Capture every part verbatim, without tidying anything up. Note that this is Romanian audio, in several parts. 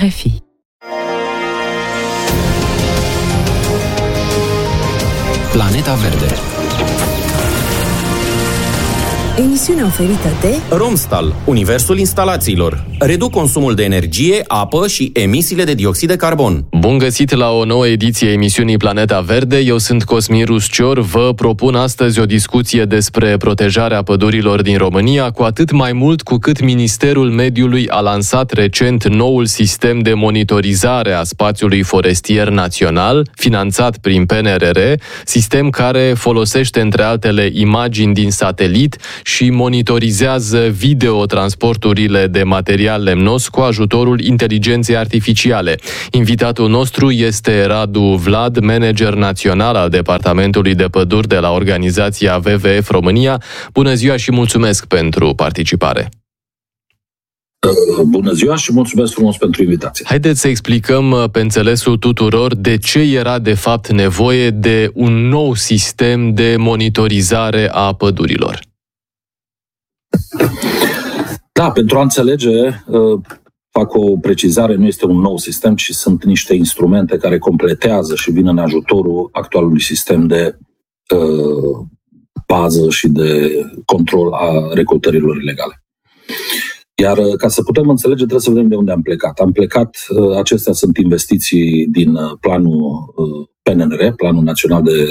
F I. Planeta Verde. Emisiunea oferită de Romstal, universul instalațiilor. Reduc consumul de energie, apă și emisiile de dioxid de carbon. Bun găsit la o nouă ediție a emisiunii Planeta Verde. Eu sunt Cosmin Ruscior. Vă propun astăzi o discuție despre protejarea pădurilor din România, cu atât mai mult cu cât Ministerul Mediului a lansat recent noul sistem de monitorizare a spațiului forestier național, finanțat prin P N R R, sistem care folosește între altele imagini din satelit și monitorizează videotransporturile de material lemnos cu ajutorul inteligenței artificiale. Invitatul nostru este Radu Vlad, manager național al Departamentului de Păduri de la organizația W W F România. Bună ziua și mulțumesc pentru participare! Bună ziua și mulțumesc frumos pentru invitație. Haideți să explicăm pe înțelesul tuturor de ce era de fapt nevoie de un nou sistem de monitorizare a pădurilor. Da, pentru a înțelege, fac o precizare, nu este un nou sistem, ci sunt niște instrumente care completează și vin în ajutorul actualului sistem de uh, bază și de control a recoltărilor ilegale. Iar ca să putem înțelege, trebuie să vedem de unde am plecat. Am plecat, acestea sunt investiții din planul P N R R, Planul Național de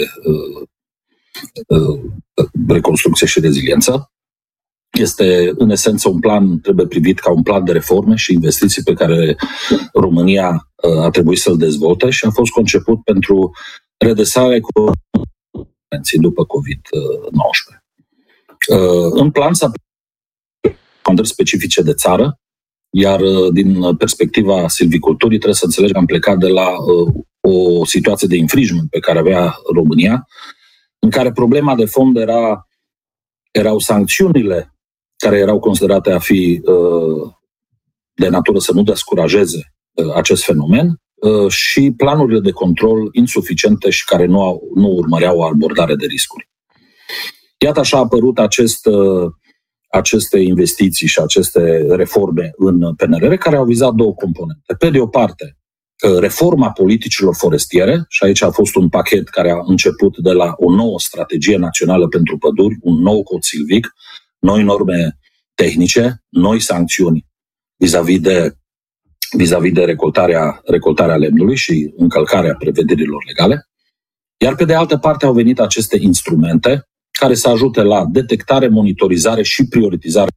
Reconstrucție și Reziliență. Este, în esență, un plan, trebuie privit ca un plan de reforme și investiții pe care România a trebuit să-l dezvolte și a fost conceput pentru redresarea economiei după covid nouăsprezece. În plan s-a recomandări specifice de țară, iar din perspectiva silviculturii trebuie să înțelegem că am plecat de la o situație de infringement pe care avea România, în care problema de fond era, erau sancțiunile care erau considerate a fi de natură să nu descurajeze acest fenomen și planurile de control insuficiente și care nu, au, nu urmăreau o abordare de riscuri. Iată așa a apărut acest, aceste investiții și aceste reforme în P N R R care au vizat două componente. Pe de o parte, reforma politicilor forestiere, și aici a fost un pachet care a început de la o nouă strategie națională pentru păduri, un nou cod silvic, noi norme tehnice, noi sancțiuni vis-a-vis de, vis-a-vis de recoltarea, recoltarea lemnului și încălcarea prevederilor legale. Iar pe de altă parte au venit aceste instrumente care să ajute la detectare, monitorizare și prioritizare.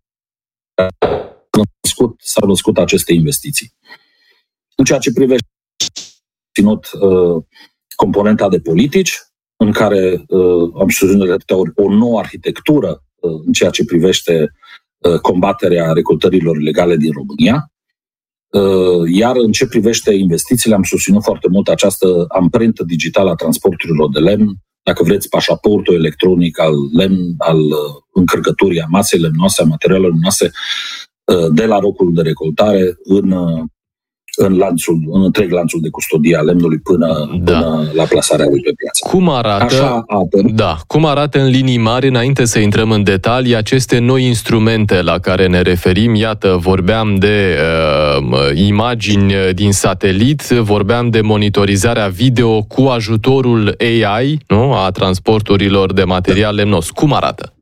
S-au născut aceste investiții. În ceea ce privește ținut uh, componenta de politici, în care uh, am susținut de atâtea ori o nouă arhitectură uh, în ceea ce privește uh, combaterea recoltărilor ilegale din România. Uh, iar în ce privește investițiile, am susținut foarte mult această amprentă digitală a transporturilor de lemn, dacă vreți, pașaportul electronic al lemn, al uh, încărcăturii a masei lemnoase, a materialelor lemnoase, uh, de la locul de recoltare în uh, în lanțul, în întreg lanțul de custodie a lemnului până, da. până la plasarea lui pe piață. Cum arată, Așa da, cum arată în linii mari, înainte să intrăm în detalii, aceste noi instrumente la care ne referim? Iată, vorbeam de uh, imagini din satelit, vorbeam de monitorizarea video cu ajutorul A I, nu? A transporturilor de material lemnos. Cum arată?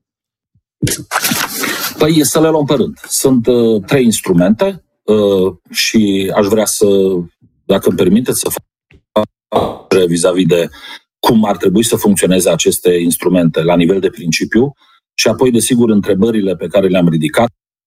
Păi să le luăm pe rând. Sunt uh, trei instrumente. Uh, și aș vrea să, dacă îmi permiteți, să fac vis-a-vis de cum ar trebui să funcționeze aceste instrumente la nivel de principiu și apoi, desigur, întrebările pe care le-am ridicat.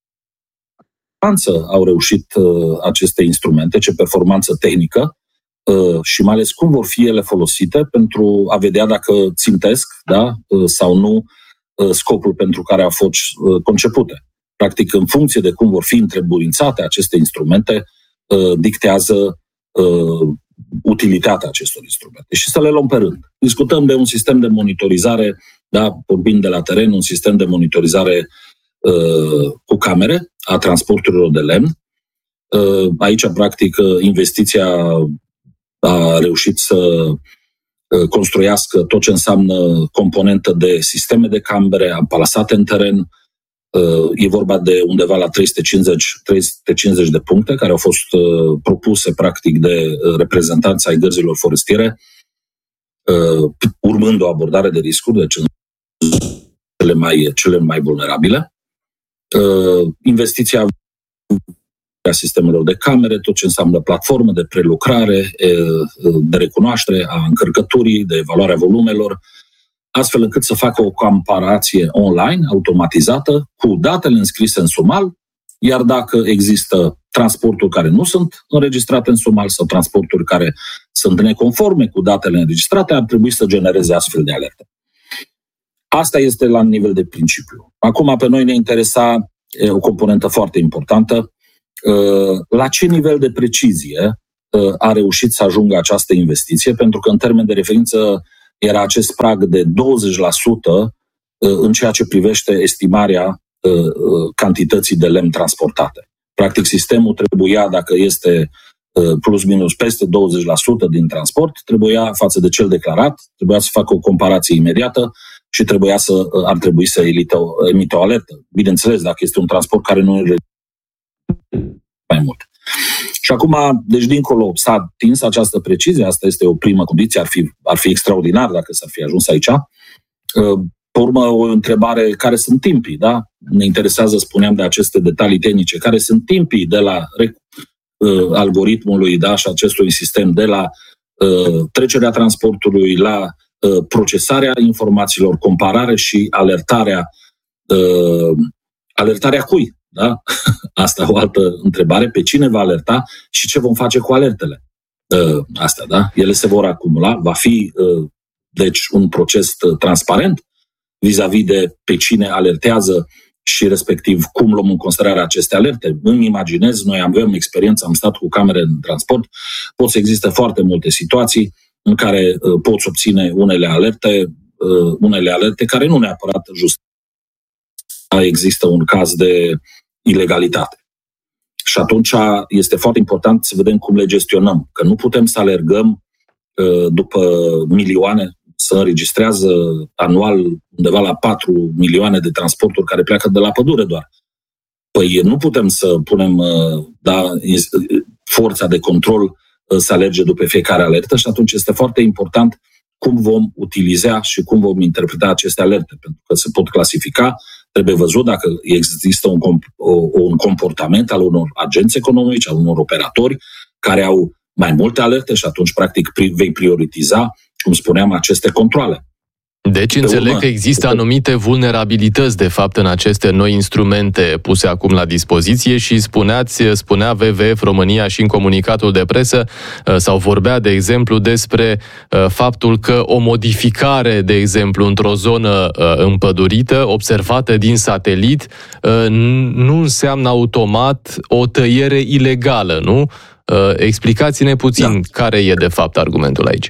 Ce au reușit uh, aceste instrumente, ce performanță tehnică uh, și mai ales cum vor fi ele folosite pentru a vedea dacă țintesc, da, uh, sau nu uh, scopul pentru care au fost uh, concepute. Practic, în funcție de cum vor fi întrebuințate aceste instrumente, dictează utilitatea acestor instrumente. Și să le luăm pe rând. Discutăm de un sistem de monitorizare, da, vorbind de la teren, un sistem de monitorizare cu camere a transporturilor de lemn. Aici, practic, investiția a reușit să construiască tot ce înseamnă componentă de sisteme de camere amplasate în teren, E vorba de undeva la trei sute cincizeci de puncte care au fost propuse practic de reprezentanți ai gărzilor forestiere, urmând o abordare de riscuri, deci cele mai, cele mai vulnerabile. Investiția a sistemelor de camere, tot ce înseamnă platformă de prelucrare, de recunoaștere a încărcăturii, de evaluarea volumelor, astfel încât să facă o comparație online, automatizată, cu datele înscrise în SUMAL, iar dacă există transporturi care nu sunt înregistrate în SUMAL sau transporturi care sunt neconforme cu datele înregistrate, ar trebui să genereze astfel de alerte. Asta este la nivel de principiu. Acum, pe noi ne interesa o componentă foarte importantă. La ce nivel de precizie a reușit să ajungă această investiție? Pentru că, în termen de referință, era acest prag de douăzeci la sută în ceea ce privește estimarea cantității de lemn transportate. Practic, sistemul trebuia, dacă este plus minus peste douăzeci la sută din transport, trebuia, față de cel declarat, trebuia să facă o comparație imediată și trebuia să, ar trebui să emită, emită o alertă. Bineînțeles, dacă este un transport care nu e mai mult. Și acum, deci dincolo, s-a atins această precizie, asta este o primă condiție, ar fi, ar fi extraordinar dacă s-ar fi ajuns aici. Pe urmă, o întrebare, care sunt timpii, da? Ne interesează, spuneam, de aceste detalii tehnice, care sunt timpii de la uh, algoritmului, da, și acestui sistem, de la uh, trecerea transportului la uh, procesarea informațiilor, comparare și alertarea, uh, alertarea cui? Da? Asta o altă întrebare. Pe cine va alerta și ce vom face cu alertele? Uh, astea, da? Ele se vor acumula. Va fi, uh, deci, un proces uh, transparent vis-a-vis de pe cine alertează și, respectiv, cum luăm în considerare aceste alerte. Îmi imaginez, noi avem experiență, am stat cu camere în transport, pot să existe foarte multe situații în care uh, poți obține unele alerte, uh, unele alerte care nu neapărat just există un caz de ilegalitate. Și atunci este foarte important să vedem cum le gestionăm, că nu putem să alergăm uh, după milioane, să înregistrează anual undeva la patru milioane de transporturi care pleacă de la pădure doar. Păi nu putem să punem da, forța de control să alerge după fiecare alertă și atunci este foarte important cum vom utiliza și cum vom interpreta aceste alerte, pentru că se pot clasifica, trebuie văzut dacă există un, un comportament al unor agenți economici, al unor operatori care au mai multe alerte și atunci, practic, vei prioritiza, cum spuneam, aceste controale. Deci înțeleg că există anumite vulnerabilități, de fapt, în aceste noi instrumente puse acum la dispoziție și spuneați, spunea W W F România și în comunicatul de presă, sau vorbea, de exemplu, despre faptul că o modificare, de exemplu, într-o zonă împădurită, observată din satelit, nu înseamnă automat o tăiere ilegală, nu? Explicați-ne puțin da. care e, de fapt, argumentul aici.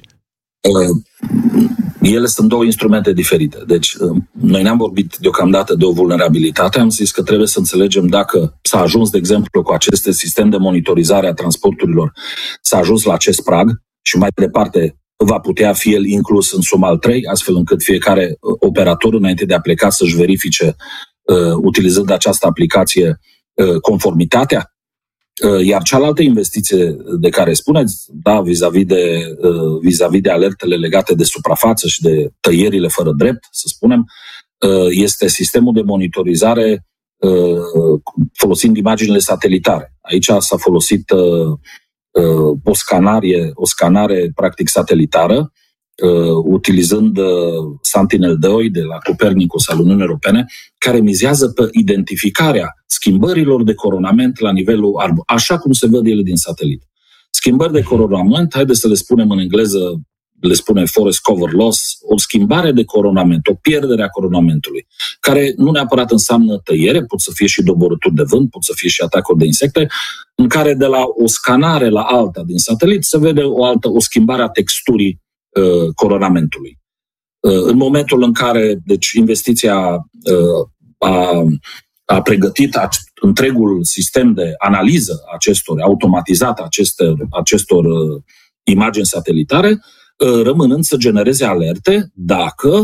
Ele sunt două instrumente diferite. Deci, noi ne-am vorbit deocamdată de o vulnerabilitate, am zis că trebuie să înțelegem dacă s-a ajuns, de exemplu, cu acest sistem de monitorizare a transporturilor, s-a ajuns la acest prag și mai departe va putea fi el inclus în SUMAL trei, astfel încât fiecare operator, înainte de a pleca, să-și verifice, utilizând această aplicație, conformitatea. Iar cealaltă investiție de care spuneți, da, vis-a-vis de, vis-a-vis de alertele legate de suprafață și de tăierile fără drept, să spunem, este sistemul de monitorizare folosind imaginile satelitare. Aici s-a folosit o scanare, o scanare practic satelitară, utilizând Sentinel doi de la Copernicus al Uniunii Europene, care mizează pe identificarea schimbărilor de coronament la nivelul arbor, așa cum se văd ele din satelit. Schimbări de coronament, haideți să le spunem în engleză, le spune forest cover loss, o schimbare de coronament, o pierdere a coronamentului, care nu neapărat înseamnă tăiere, pot să fie și doborâturi de vânt, pot să fie și atacuri de insecte, în care de la o scanare la alta din satelit se vede o altă, o schimbare a texturii uh, coronamentului. Uh, în momentul în care, deci, investiția uh, a, a pregătit întregul sistem de analiză acestor, automatizat acestor, acestor uh, imagini satelitare, rămânând să genereze alerte dacă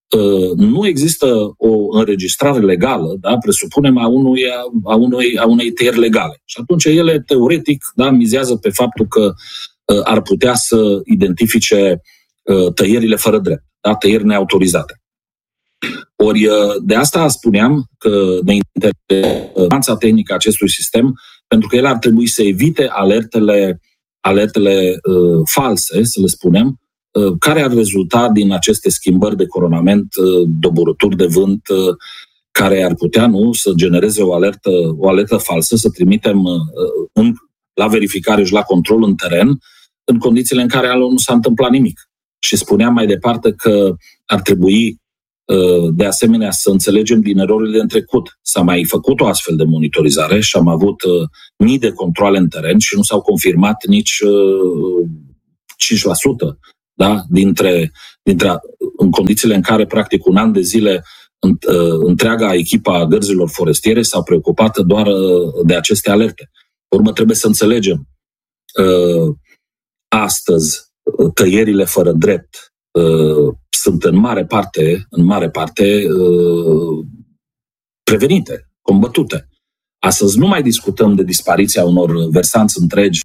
nu există o înregistrare legală, da, presupunem, a, unui, a, unui, a unei tăieri legale. Și atunci ele, teoretic, da, mizează pe faptul că ar putea să identifice tăierile fără drept, da, tăieri neautorizate. Ori de asta spuneam că ne interesează tehnică acestui sistem, pentru că el ar trebui să evite alertele, alertele uh, false, să le spunem, uh, care ar rezulta din aceste schimbări de coronament, uh, doborâturi de vânt, uh, care ar putea, nu, să genereze o alertă, o alertă falsă, să trimitem uh, în, la verificare și la control în teren, în condițiile în care nu s-a întâmplat nimic. Și spuneam mai departe că ar trebui de asemenea să înțelegem din erorile din trecut. S-a mai făcut o astfel de monitorizare și am avut uh, mii de controale în teren și nu s-au confirmat nici uh, cinci la sută, da? dintre, dintre, în condițiile în care practic un an de zile în, uh, întreaga echipa a gărzilor forestiere s-a preocupat doar uh, de aceste alerte. Urmă trebuie să înțelegem uh, astăzi uh, tăierile fără drept uh, sunt în mare parte, în mare parte uh, prevenite, combătute. Astăzi nu mai discutăm de dispariția unor versanți întregi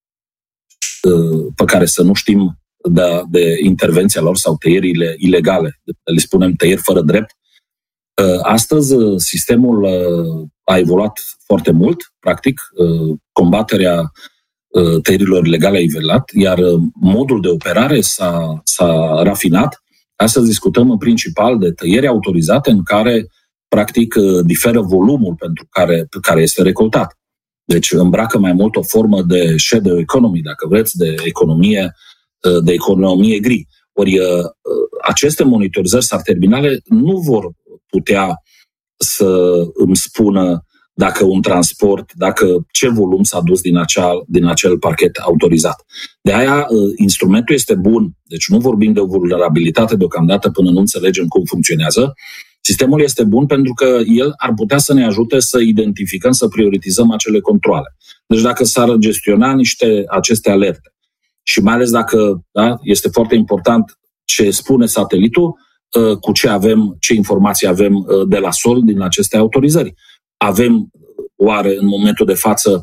uh, pe care să nu știm de, de intervenția lor sau tăierile ilegale, le spunem tăieri fără drept. Uh, astăzi sistemul uh, a evoluat foarte mult, practic, uh, combaterea uh, tăierilor ilegale a nivelat, iar modul de operare s-a, s-a rafinat. Astăzi discutăm în principal de tăieri autorizate în care, practic, diferă volumul pentru care, care este recoltat. Deci îmbracă mai mult o formă de shadow economy, dacă vreți, de economie, de economie gri. Ori aceste monitorizări sarterminale nu vor putea să îmi spună dacă un transport, dacă ce volum s-a dus din, acea, din acel parchet autorizat. De aia, instrumentul este bun, deci nu vorbim de o vulnerabilitate deocamdată până nu înțelegem cum funcționează. Sistemul este bun pentru că el ar putea să ne ajute să identificăm, să prioritizăm acele controale. Deci dacă s-ar gestiona niște aceste alerte și mai ales dacă, da, este foarte important ce spune satelitul, cu ce avem, ce informații avem de la sol din aceste autorizări. Avem, oare, în momentul de față,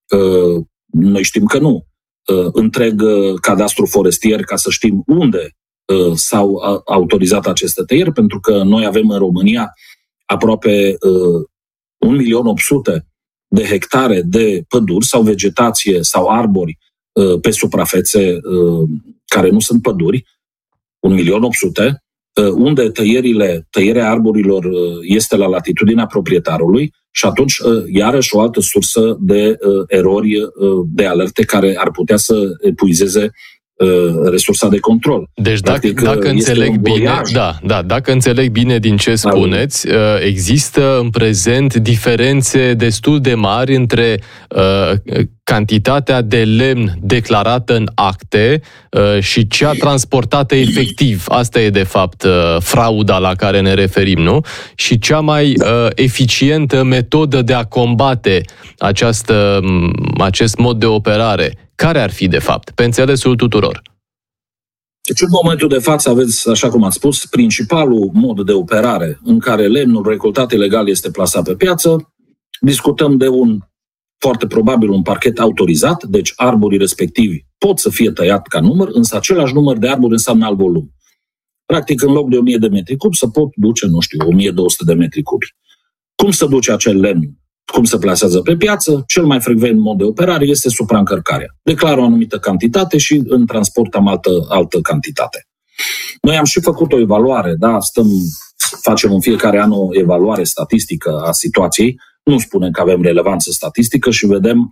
noi știm că nu, întreg cadastru forestier ca să știm unde s-au autorizat aceste tăieri, pentru că noi avem în România aproape un milion opt sute de hectare de păduri sau vegetație sau arbori pe suprafețe care nu sunt păduri, un milion opt sute, unde tăierile, tăierea arborilor este la latitudinea proprietarului și atunci, iarăși, o altă sursă de erori, de alerte care ar putea să epuizeze resursa de control. Deci dacă, dacă înțeleg bine, da, da, dacă înțeleg bine din ce spuneți, există în prezent diferențe destul de mari între uh, cantitatea de lemn declarată în acte uh, și cea transportată efectiv. Asta e de fapt uh, frauda la care ne referim, nu? Și cea mai uh, eficientă metodă de a combate această, acest mod de operare. Care ar fi, de fapt, pe înțelesul tuturor? Deci, în momentul de față, aveți, așa cum am spus, principalul mod de operare în care lemnul recoltat ilegal este plasat pe piață. Discutăm de un, foarte probabil, un parchet autorizat, deci arborii respectivi pot să fie tăiat ca număr, însă același număr de arbori înseamnă alt volum. Practic, în loc de o mie de metri cubi, să pot duce, nu știu, o mie două sute de metri cubi. Cum se duce acel lemn? Cum se plasează pe piață? Cel mai frecvent mod de operare este supraîncărcarea. Declar o anumită cantitate și în transport am altă, altă cantitate. Noi am și făcut o evaluare, da, stăm, facem în fiecare an o evaluare statistică a situației, nu spunem că avem relevanță statistică și vedem,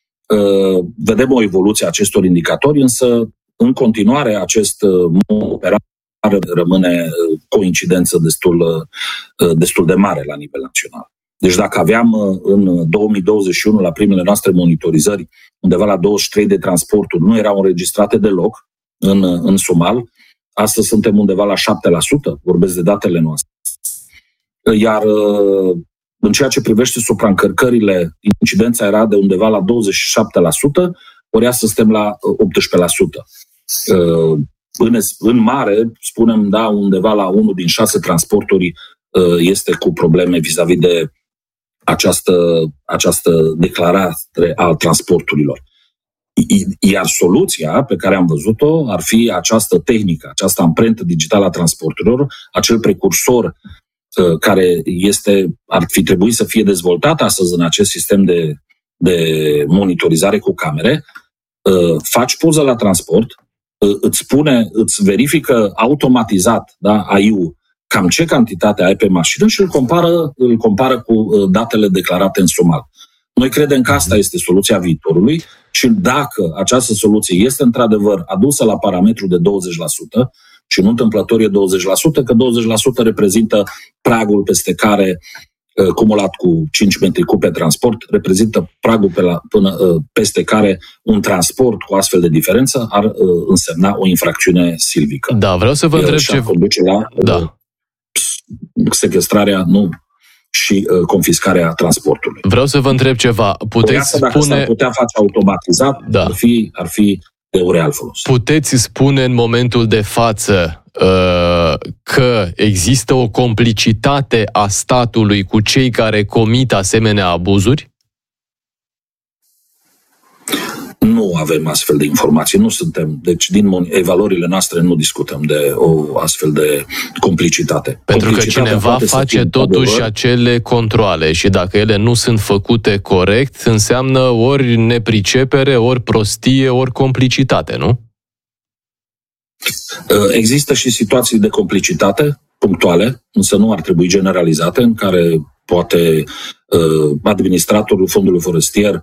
uh, vedem o evoluție a acestor indicatori, însă în continuare acest mod de operare rămâne cu o incidență destul, uh, destul de mare la nivel național. Deci dacă aveam în două mii douăzeci și unu, la primele noastre monitorizări, undeva la douăzeci și trei de transporturi nu erau înregistrate deloc în, în Sumal, astăzi suntem undeva la șapte la sută, vorbesc de datele noastre. Iar în ceea ce privește supraîncărcările, incidența era de undeva la douăzeci și șapte la sută, ori astăzi suntem la optsprezece la sută. în, în mare, spunem, da, undeva la unul din șase transporturi este cu probleme vis-a-vis de această, această declarare a transporturilor. Iar soluția pe care am văzut-o ar fi această tehnică, această amprentă digitală a transporturilor, acel precursor care este, ar fi trebuit să fie dezvoltat astăzi în acest sistem de, de monitorizare cu camere. Faci poză la transport, îți spune, îți verifică automatizat, da, A I-ul, cam ce cantitate ai pe mașină și îl compară, îl compară cu datele declarate în SOMAL. Noi credem că asta este soluția viitorului și dacă această soluție este într-adevăr adusă la parametru de douăzeci la sută, și nu întâmplător e douăzeci la sută, că douăzeci la sută reprezintă pragul peste care, cumulat cu cinci metri cub pe transport, reprezintă pragul pe la, până, peste care un transport cu astfel de diferență ar însemna o infracțiune silvică. Da, vreau să vă întreb și ce... conduce la da. sequestrarea, nu, și uh, confiscarea transportului. Vreau să vă întreb ceva. Puteți asta, dacă spune... s-ar putea face automatizat, da. ar, fi, ar fi de un real folos. Puteți spune în momentul de față uh, că există o complicitate a statului cu cei care comit asemenea abuzuri? Nu avem astfel de informații, nu suntem, deci din evaluările noastre nu discutăm de o astfel de complicitate. Pentru că cineva face totuși acele controale și dacă ele nu sunt făcute corect, înseamnă ori nepricepere, ori prostie, ori complicitate, nu? Există și situații de complicitate punctuale, însă nu ar trebui generalizate, în care poate administratorul fondului forestier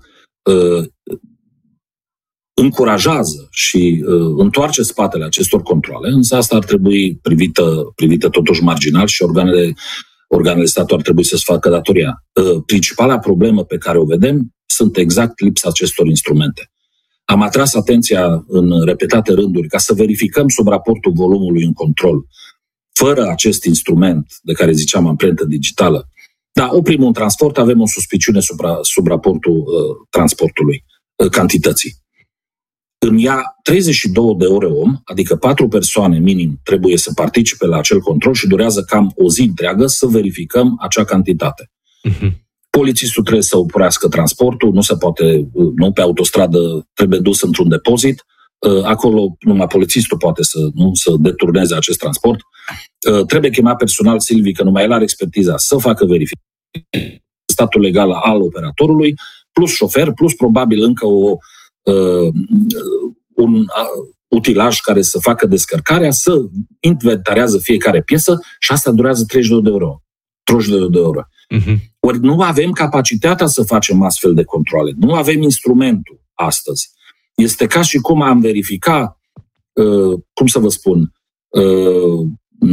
încurajează și uh, întoarce spatele acestor controale, însă asta ar trebui privită, privită totuși marginal și organele, organele statului ar trebui să-și facă datoria. Uh, principala problemă pe care o vedem sunt exact lipsa acestor instrumente. Am atras atenția în repetate rânduri ca să verificăm sub raportul volumului în control. Fără acest instrument de care ziceam, amprentă digitală, da, oprim un transport, avem o suspiciune sub, sub raportul uh, transportului, uh, cantității. În ea treizeci și două de ore om, adică patru persoane minim trebuie să participe la acel control și durează cam o zi întreagă să verificăm acea cantitate. Uh-huh. Polițistul trebuie să oprească transportul, nu se poate, nu pe autostradă, trebuie dus într-un depozit. Acolo numai polițistul poate să, nu, să deturneze acest transport. Trebuie chemat personal silvic, că numai el are expertiza să facă verificare, statul legal al operatorului, plus șofer, plus probabil încă o Uh, un uh, utilaj care să facă descărcarea, să inventarează fiecare piesă și asta durează treizeci și două de ore. treizeci și două de ore. Uh-huh. Ori nu avem capacitatea să facem astfel de controle. Nu avem instrumentul astăzi. Este ca și cum am verifica, uh, cum să vă spun, uh,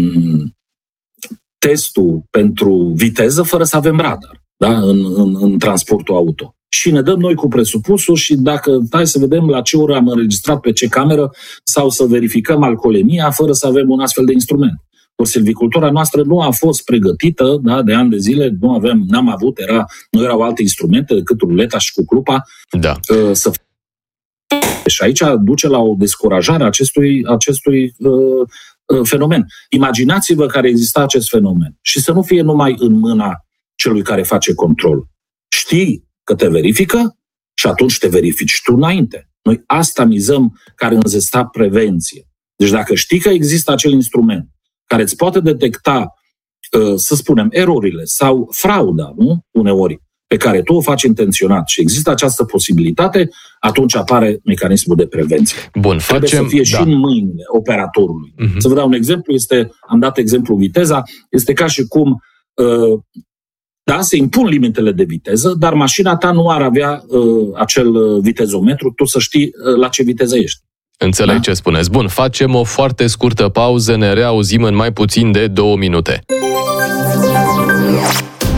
testul pentru viteză fără să avem radar, da? în, în, în transportul auto. Și ne dăm noi cu presupusul și dacă, hai să vedem la ce oră am înregistrat pe ce cameră sau să verificăm alcoolemia fără să avem un astfel de instrument. Ori silvicultura noastră nu a fost pregătită, da, de ani de zile, nu avem, n-am avut, era, nu erau alte instrumente decât ruleta și cuclupa. Da. Să... Și aici duce la o descurajare a acestui, acestui uh, fenomen. Imaginați-vă care exista acest fenomen și să nu fie numai în mâna celui care face control. Știi că te verifică și atunci te verifici tu înainte. Noi asta mizăm, care înzesta prevenție. Deci dacă știi că există acel instrument care îți poate detecta, să spunem, erorile sau frauda, nu? Uneori, pe care tu o faci intenționat și există această posibilitate, atunci apare mecanismul de prevenție. Bun, trebuie facem, să fie da. și în mâinile operatorului. Uh-huh. Să vă dau un exemplu, este, am dat exemplu viteza, este ca și cum uh, da, se impun limitele de viteză, dar mașina ta nu ar avea uh, acel vitezometru, tu să știi uh, la ce viteză ești. Înțeleg da? ce spuneți. Bun, facem o foarte scurtă pauză, ne reauzim în mai puțin de două minute.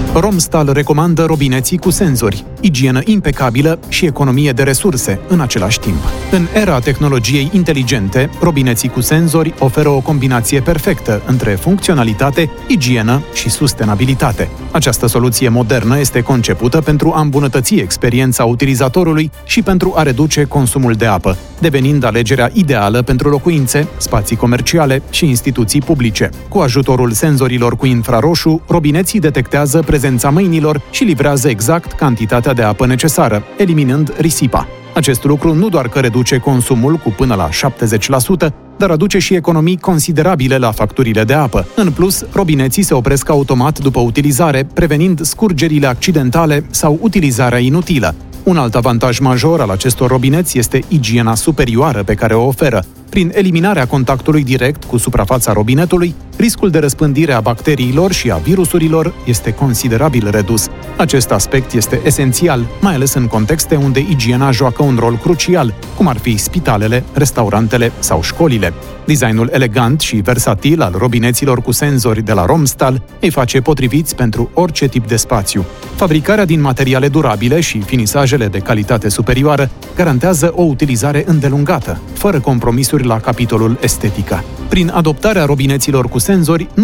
Romstal recomandă robineții cu senzori, igienă impecabilă și economie de resurse în același timp. În era tehnologiei inteligente, robineții cu senzori oferă o combinație perfectă între funcționalitate, igienă și sustenabilitate. Această soluție modernă este concepută pentru a îmbunătăți experiența utilizatorului și pentru a reduce consumul de apă, devenind alegerea ideală pentru locuințe, spații comerciale și instituții publice. Cu ajutorul senzorilor cu infraroșu, robineții detectează prezența mâinilor și livrează exact cantitatea de apă necesară, eliminând risipa. Acest lucru nu doar că reduce consumul cu până la șaptezeci la sută, dar aduce și economii considerabile la facturile de apă. În plus, robineții se opresc automat după utilizare, prevenind scurgerile accidentale sau utilizarea inutilă. Un alt avantaj major al acestor robineți este igiena superioară pe care o oferă. Prin eliminarea contactului direct cu suprafața robinetului, riscul de răspândire a bacteriilor și a virusurilor este considerabil redus. Acest aspect este esențial, mai ales în contexte unde igiena joacă un rol crucial, cum ar fi spitalele, restaurantele sau școlile. Designul elegant și versatil al robineților cu senzori de la Romstal îi face potriviți pentru orice tip de spațiu. Fabricarea din materiale durabile și finisajele de calitate superioară garantează o utilizare îndelungată, fără compromisuri la capitolul estetică. Prin adoptarea robineților cu senzori, nu